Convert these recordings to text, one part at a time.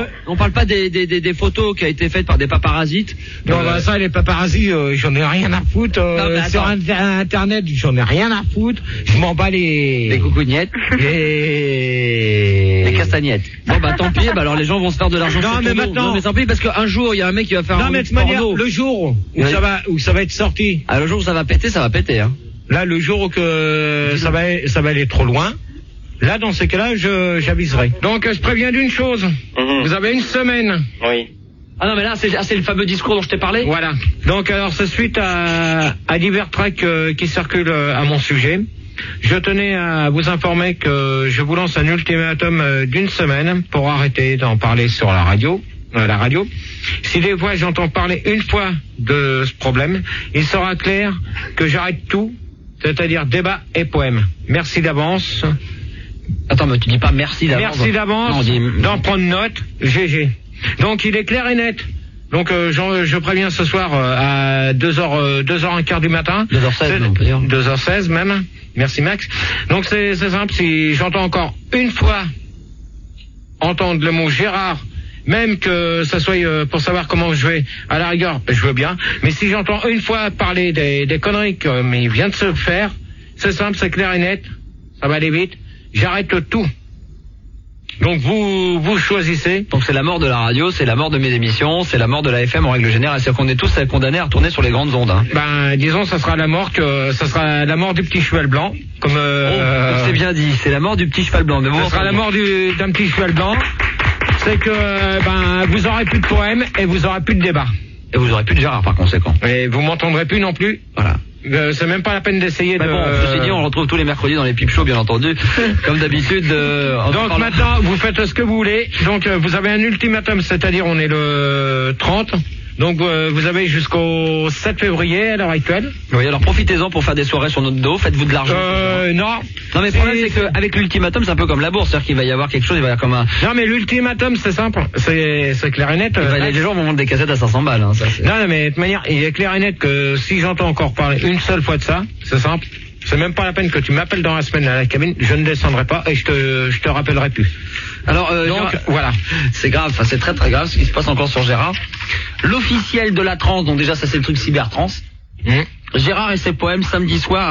on parle pas des photos qui a été faites par des paparasites. Non, bah ça, les paparazzis, j'en ai rien à foutre. Sur Internet, j'en ai rien à foutre. Je m'en bats les coucougnettes. Les castagnettes. Bon, bah tant pis, alors les gens vont se faire de l'argent. Non, mais maintenant. Non, mais tant pis, parce qu'un jour, il y a un mec qui va faire un de toute manière, le jour où ça va être sorti. Ah, le jour où ça va péter, hein. Là, le jour où ça va aller trop loin. Là, dans ces cas-là, j'aviserai. Donc, je préviens d'une chose. Vous avez une semaine. Oui. Ah non, mais là, c'est le fameux discours dont je t'ai parlé. Voilà. Donc, alors, c'est suite à divers tracts qui circulent à mon sujet. Je tenais à vous informer que je vous lance un ultimatum d'une semaine pour arrêter d'en parler sur la radio. Si des fois j'entends parler une fois de ce problème, il sera clair que j'arrête tout, c'est-à-dire débat et poème. Merci d'avance. Attends, mais tu dis pas merci d'avance. Merci d'avance d'en prendre note, GG. Donc il est clair et net. Donc je préviens ce soir à 2h15 du matin. 2h16 on peut dire. 2h16 même. Merci Max. Donc c'est simple, si j'entends encore une fois entendre le mot Gérard, même que ça soit pour savoir comment je vais, à la rigueur, je veux bien. Mais si j'entends une fois parler des conneries comme il vient de se faire, c'est simple, c'est clair et net, ça va aller vite, j'arrête tout. Donc vous choisissez. Donc c'est la mort de la radio, c'est la mort de mes émissions, c'est la mort de la FM en règle générale. C'est-à-dire qu'on est tous condamnés à retourner sur les grandes ondes. Hein. Ben disons, ça sera la mort du petit cheval blanc. Comme c'est bien dit, c'est la mort du petit cheval blanc. Mais bon, ça sera la mort d'un petit cheval blanc. C'est que vous aurez plus de poèmes et vous aurez plus de débat. Et vous aurez plus de Gérard par conséquent. Et vous m'entendrez plus non plus. Voilà. C'est même pas la peine d'essayer de... Bon, ceci dit, on le retrouve tous les mercredis dans les Pipe Shows, bien entendu, comme d'habitude. Donc maintenant, vous faites ce que vous voulez. Donc vous avez un ultimatum, c'est-à-dire on est le 30. Donc vous avez jusqu'au 7 février à l'heure actuelle. Oui, alors profitez-en pour faire des soirées sur notre dos, faites-vous de l'argent. Non. Non mais le problème c'est qu'avec l'ultimatum c'est un peu comme la bourse, c'est-à-dire qu'il va y avoir quelque chose, il va y avoir comme un... Non mais l'ultimatum c'est simple, c'est clair et net. Les gens vont vendre des cassettes à 500 balles. Hein, ça, non mais de toute manière, il est clair et net que si j'entends encore parler une seule fois de ça, c'est simple. C'est même pas la peine que tu m'appelles dans la semaine à la cabine, je ne descendrai pas et je te rappellerai plus. Alors donc Gérard, voilà, c'est grave, enfin, c'est très très grave ce qui se passe encore sur Gérard. L'officiel de la trance, donc déjà ça c'est le truc cybertrance. Gérard et ses poèmes samedi soir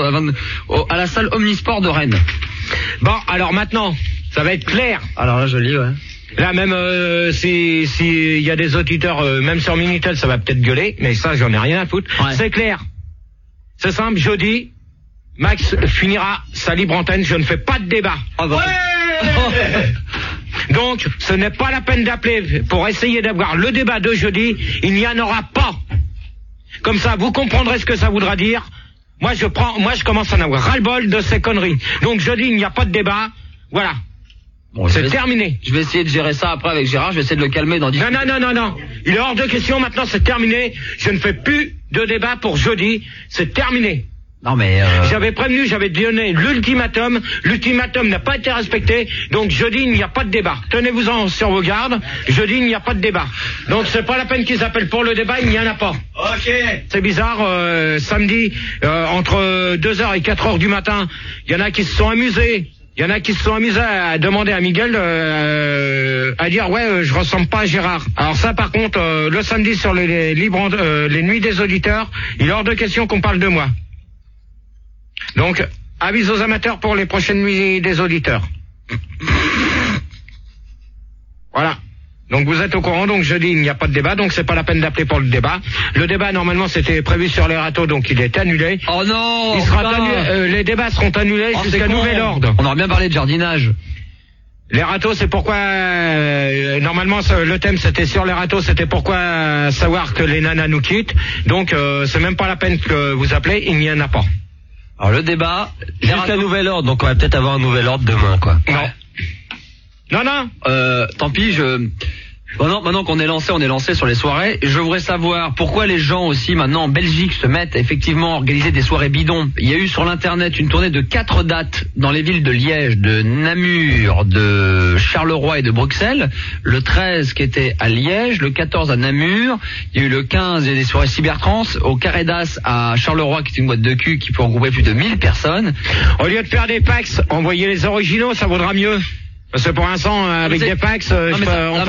à la salle Omnisport de Rennes. Bon, alors maintenant, ça va être clair. Alors là je lis, ouais. Là même si y a des auditeurs, même sur Minitel, ça va peut-être gueuler, mais ça j'en ai rien à foutre. Ouais. C'est clair. C'est simple, jeudi, Max finira sa libre antenne, je ne fais pas de débat. Oh, bah. Ouais. Donc, ce n'est pas la peine d'appeler pour essayer d'avoir le débat de jeudi, il n'y en aura pas. Comme ça, vous comprendrez ce que ça voudra dire. Moi, je commence à en avoir ras-le-bol de ces conneries. Donc, jeudi, il n'y a pas de débat. Voilà. Bon, c'est terminé. Je vais essayer de gérer ça après avec Gérard, je vais essayer de le calmer dans 10 minutes. Non. Il est hors de question, maintenant c'est terminé. Je ne fais plus de débat pour jeudi, c'est terminé. Non mais j'avais prévenu, j'avais donné l'ultimatum n'a pas été respecté, donc jeudi il n'y a pas de débat. Tenez-vous-en sur vos gardes, jeudi il n'y a pas de débat. Donc c'est pas la peine qu'ils appellent pour le débat, il n'y en a pas. Ok. C'est bizarre, samedi, entre 2h et 4h du matin, il y en a qui se sont amusés. Il y en a qui se sont amusés à demander à Miguel à dire ouais je ressemble pas à Gérard. Alors ça par contre le samedi sur les nuits des auditeurs, il est hors de question qu'on parle de moi. Donc avis aux amateurs pour les prochaines nuits des auditeurs. Voilà. Donc vous êtes au courant, donc jeudi il n'y a pas de débat, donc c'est pas la peine d'appeler pour le débat. Le débat normalement c'était prévu sur les râteaux, donc il est annulé. Oh non. Les débats seront annulés jusqu'à nouvel ordre. On aurait bien parlé de jardinage. Les râteaux, c'est pourquoi normalement le thème c'était sur les râteaux, c'était pourquoi savoir que les nanas nous quittent. Donc c'est même pas la peine que vous appelez, il n'y en a pas. Alors le débat, jusqu'à nouvel ordre, donc on va peut-être avoir un nouvel ordre demain, quoi. Non. Tant pis, maintenant qu'on est lancé sur les soirées. Je voudrais savoir pourquoi les gens aussi maintenant en Belgique se mettent effectivement à organiser des soirées bidons. Il y a eu sur l'internet une tournée de 4 dates dans les villes de Liège, de Namur, de Charleroi et de Bruxelles. Le 13 qui était à Liège, le 14 à Namur. Il y a eu le 15, il y a des soirées cybertrance au Carré d'As à Charleroi qui est une boîte de cul qui peut regrouper plus de 1000 personnes. Au lieu de faire des packs, envoyez les originaux, ça vaudra mieux. Parce que pour l'instant, avec des fax,